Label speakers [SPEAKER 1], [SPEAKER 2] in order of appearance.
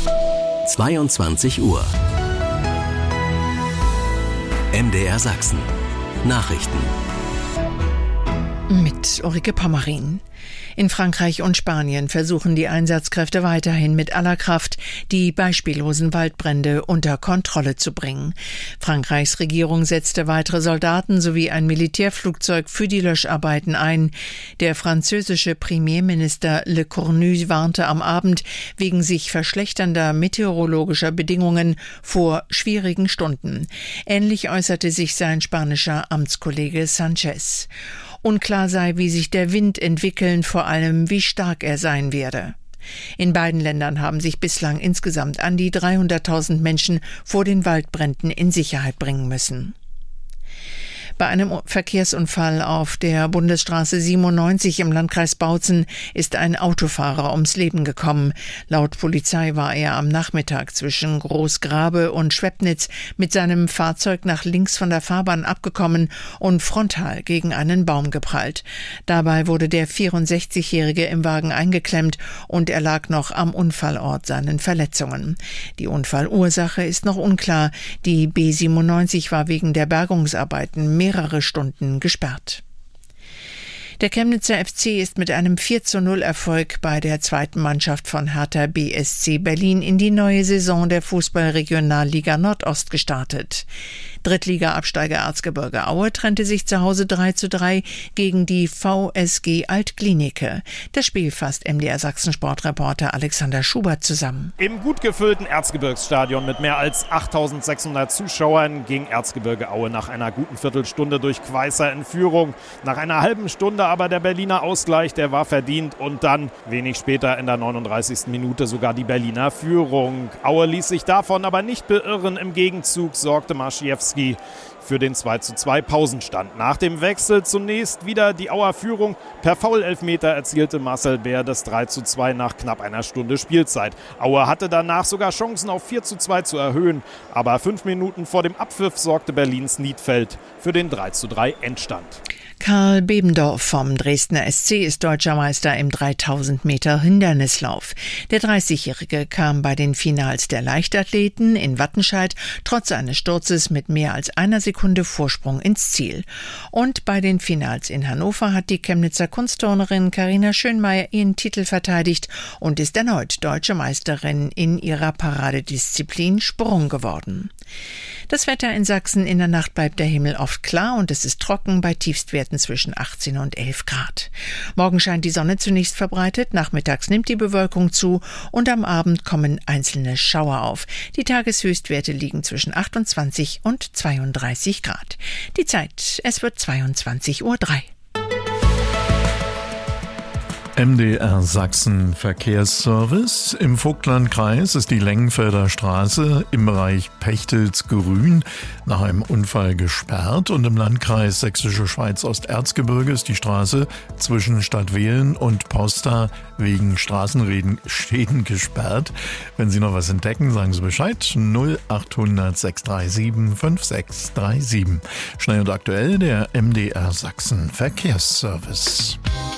[SPEAKER 1] 22 Uhr. MDR Sachsen. Nachrichten.
[SPEAKER 2] Mit Ulrike Pommerin. In Frankreich und Spanien versuchen die Einsatzkräfte weiterhin mit aller Kraft, die beispiellosen Waldbrände unter Kontrolle zu bringen. Frankreichs Regierung setzte weitere Soldaten sowie ein Militärflugzeug für die Löscharbeiten ein. Der französische Premierminister Le Cornu warnte am Abend wegen sich verschlechternder meteorologischer Bedingungen vor schwierigen Stunden. Ähnlich äußerte sich sein spanischer Amtskollege Sanchez. Unklar sei, wie sich der Wind entwickeln, vor allem wie stark er sein werde. In beiden Ländern haben sich bislang insgesamt an die 300.000 Menschen vor den Waldbränden in Sicherheit bringen müssen. Bei einem Verkehrsunfall auf der Bundesstraße 97 im Landkreis Bautzen ist ein Autofahrer ums Leben gekommen. Laut Polizei war er am Nachmittag zwischen Großgrabe und Schwepnitz mit seinem Fahrzeug nach links von der Fahrbahn abgekommen und frontal gegen einen Baum geprallt. Dabei wurde der 64-Jährige im Wagen eingeklemmt und er lag noch am Unfallort seinen Verletzungen. Die Unfallursache ist noch unklar. Die B97 war wegen der Bergungsarbeiten mehrere Stunden gesperrt. Der Chemnitzer FC ist mit einem 4:0 Erfolg bei der zweiten Mannschaft von Hertha BSC Berlin in die neue Saison der Fußball-Regionalliga Nordost gestartet. Drittliga-Absteiger Erzgebirge Aue trennte sich zu Hause 3:3 gegen die VSG Altklinike. Das Spiel fasst MDR Sachsen-Sportreporter Alexander Schubert zusammen.
[SPEAKER 3] Im gut gefüllten Erzgebirgsstadion mit mehr als 8.600 Zuschauern ging Erzgebirge Aue nach einer guten Viertelstunde durch Quaisser in Führung. Nach einer halben Stunde aber der Berliner Ausgleich, der war verdient und dann wenig später in der 39. Minute sogar die Berliner Führung. Aue ließ sich davon aber nicht beirren. Im Gegenzug sorgte Maschiewski für den 2:2 Pausenstand. Nach dem Wechsel zunächst wieder die Auer Führung. Per Foul-Elfmeter erzielte Marcel Bär das 3:2 nach knapp einer Stunde Spielzeit. Aue hatte danach sogar Chancen auf 4:2 zu erhöhen. Aber 5 Minuten vor dem Abpfiff sorgte Berlins Niedfeld für den 3:3 Endstand.
[SPEAKER 2] Karl Bebendorf vom Dresdner SC ist Deutscher Meister im 3000 Meter Hindernislauf. Der 30-Jährige kam bei den Finals der Leichtathleten in Wattenscheid trotz eines Sturzes mit mehr als einer Sekunde Vorsprung ins Ziel. Und bei den Finals in Hannover hat die Chemnitzer Kunstturnerin Carina Schönmeier ihren Titel verteidigt und ist erneut Deutsche Meisterin in ihrer Paradedisziplin Sprung geworden. Das Wetter in Sachsen: in der Nacht bleibt der Himmel oft klar und es ist trocken bei Tiefstwerten zwischen 18 und 11 Grad. Morgen scheint die Sonne zunächst verbreitet, nachmittags nimmt die Bewölkung zu und am Abend kommen einzelne Schauer auf. Die Tageshöchstwerte liegen zwischen 28 und 32 Grad. Die Zeit: es wird 22:03 Uhr.
[SPEAKER 4] MDR Sachsen Verkehrsservice. Im Vogtlandkreis ist die Lengenfelder Straße im Bereich Pechtelsgrün nach einem Unfall gesperrt und im Landkreis Sächsische Schweiz Osterzgebirge ist die Straße zwischen Stadtwehlen und Posta wegen Straßenschäden gesperrt. Wenn Sie noch was entdecken, sagen Sie Bescheid. 0800 637 5637. Schnell und aktuell der MDR Sachsen Verkehrsservice.